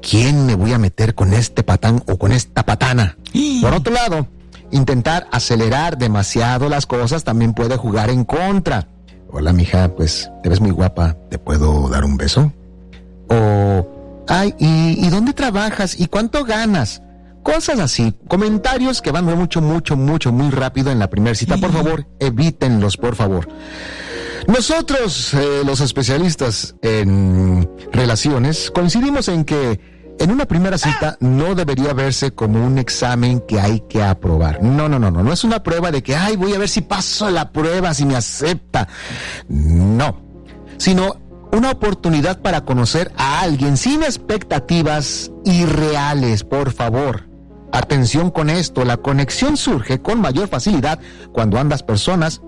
quién me voy a meter con este patán o con esta patana. Por otro lado, intentar acelerar demasiado las cosas también puede jugar en contra. Hola, mija, pues te ves muy guapa, ¿te puedo dar un beso? O, ay, ¿y dónde trabajas? ¿Y cuánto ganas? Cosas así, comentarios que van muy rápido en la primera cita. Por favor, evítenlos, por favor. Nosotros, los especialistas en relaciones, coincidimos en que en una primera cita no debería verse como un examen que hay que aprobar. No es una prueba de que, ay, voy a ver si paso la prueba, si me acepta. No, sino una oportunidad para conocer a alguien sin expectativas irreales, por favor. Atención con esto, la conexión surge con mayor facilidad cuando ambas personas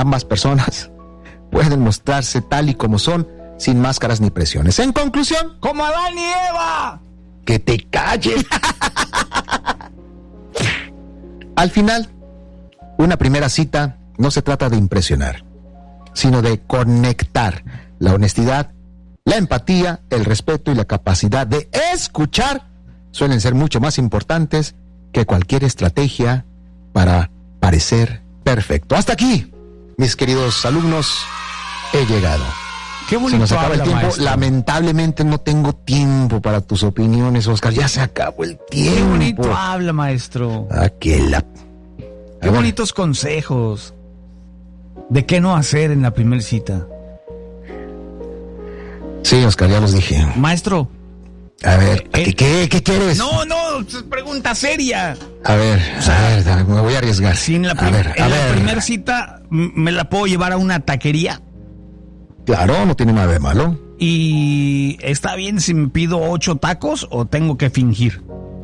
pueden mostrarse tal y como son, sin máscaras ni presiones. En conclusión, ¡como Adán y Eva! ¡Que te calles! Al final, una primera cita no se trata de impresionar, sino de conectar. La honestidad, la empatía, el respeto y la capacidad de escuchar suelen ser mucho más importantes que cualquier estrategia para parecer perfecto. Hasta aquí, mis queridos alumnos, he llegado. Qué bonito. Se nos acaba el tiempo. Maestro. Lamentablemente no tengo tiempo para tus opiniones, Oscar. Ya se acabó el tiempo. Qué bonito habla, maestro. Qué bonitos consejos de qué no hacer en la primera cita. Sí, Oscar, ya los dije. Maestro. A ver, ¿qué quieres? No, es pregunta seria. A ver, me voy a arriesgar. Si en la primera cita me la puedo llevar a una taquería. Claro, no tiene nada de malo. ¿Y está bien si me pido 8 tacos o tengo que fingir?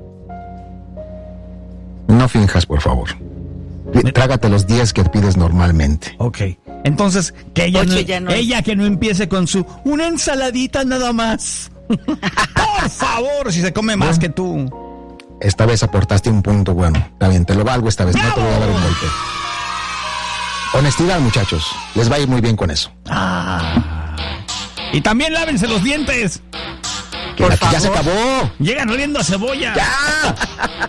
No finjas, por favor. Trágate los 10 que pides normalmente. Ok. Entonces, que ella que no empiece con su una ensaladita nada más. Por favor, si se come más que tú. Esta vez aportaste un punto bueno. Está bien, te lo valgo esta vez. ¡Bravo! No te voy a dar un golpe. Honestidad, muchachos. Les va a ir muy bien con eso. Y también lávense los dientes. Que ya se acabó. Llegan oliendo a cebolla. ¡Ya!